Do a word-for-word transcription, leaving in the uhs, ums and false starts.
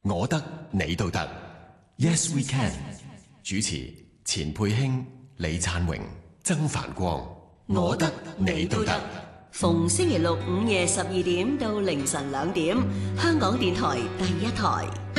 我得你都得 ，Yes we can。主持錢佩卿、李燦榮、曾繁光。我得你都得。 逢星期六午夜十二點到凌晨兩點，香港電台第一台。